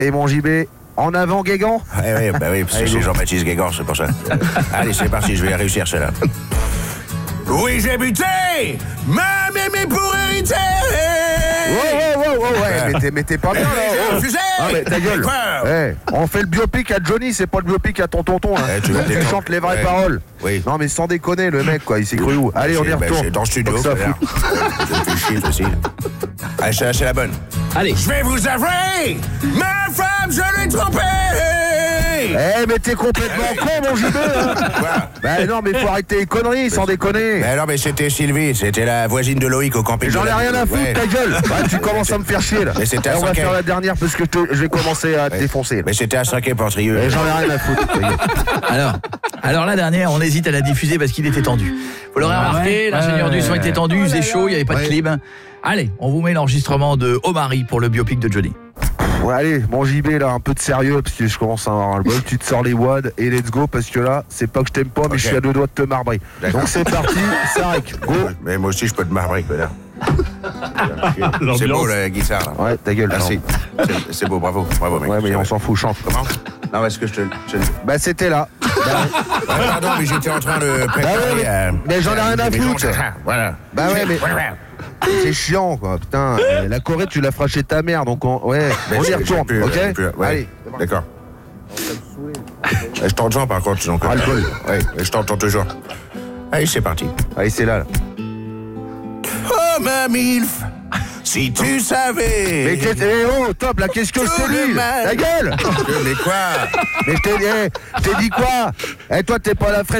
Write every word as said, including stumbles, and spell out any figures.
Et mon J B, en avant Guégan. Oui, oui, bah oui, parce que c'est Jean-Baptiste Guégan, c'est pour ça. Allez, c'est parti, je vais réussir celle-là. Oui, j'ai buté, ma mémé pour hériter. Ouais, ouais, ouais, ouais, ouais, mais t'es, mais t'es pas bien, là. J'ai refusé. Ah, mais ta gueule. Hey, on fait le biopic à Johnny, c'est pas le biopic à ton tonton, hein. Eh, tu vas Il détendre. chante les vraies Ouais. paroles. Oui. Non, mais sans déconner, le mec, quoi, il s'est cru où? Allez, on y C'est- bah, retourne. c'est dans le studio, Faut que ça frère. fout. Je me fais chier, facile. Allez, c'est c'est la bonne. Allez. Je vais vous avouer, ma femme, je l'ai trompée. Eh, mais t'es complètement con, mon J B, hein. Quoi? Bah non, mais faut arrêter les conneries, sans déconner. Mais alors, mais c'était Sylvie, c'était la voisine de Loïc au camping. J'en de ai la- rien à foutre, Ouais. ta gueule. Ouais, tu commences à me faire chier, là. Mais c'était à Eh, on va Sanquet. faire la dernière, parce que je, te- je vais commencer à te défoncer, là. Mais c'était à Saint-Quay-Portrieux. Eh, j'en ai rien à foutre, ta gueule. Alors, alors la dernière, on hésite à la diffuser parce qu'il était tendu. Vous l'aurez Ah remarqué, ouais, l'ingénieur ouais, du son ouais. était tendu, il faisait chaud, il n'y avait pas de Ouais. clim. Allez, on vous met l'enregistrement de Omari pour le biopic de Johnny. Ouais, allez, mon J B, là, un peu de sérieux, parce que je commence à avoir le bol. Tu te sors les wads et let's go, parce que là, c'est pas que je t'aime pas, mais Ok. je suis à deux doigts de te marbrer. D'accord. Donc c'est parti, Sarek, go. Mais moi aussi, je peux te marrer, connard. C'est beau, la guitare, là. Ouais, ta gueule. Merci. non. C'est- C'est beau, bravo. Bravo, mec. Ouais, mais C'est on vrai. s'en fout, chante. Comment? Non, est-ce que je te... je te- Bah, c'était là. Bah, Ah, pardon, mais j'étais en train de préparer... Bah ouais, mais- euh, mais j'en ai rien à mais foutre. non, Voilà. Bah ouais, mais- c'est chiant, quoi. Putain, euh, la Corée, tu l'as fraché ta mère, donc on... Ouais, Mais on y j'ai- retourne, j'ai plus, ok euh, plus, ouais. Allez. D'accord. Je t'entends, par contre, donc... Ah, le bol. Oui, je t'entends toujours. Allez, c'est parti. Allez, c'est là, là. Oh, ma milf, si tu savais... Mais qu'est-ce... Eh oh, top, là, qu'est-ce que je Tout t'ai le dit? mal. Ta gueule. Mais quoi? Mais je t'ai dit, eh, je t'ai dit quoi? Eh, toi, t'es pas la fraîche.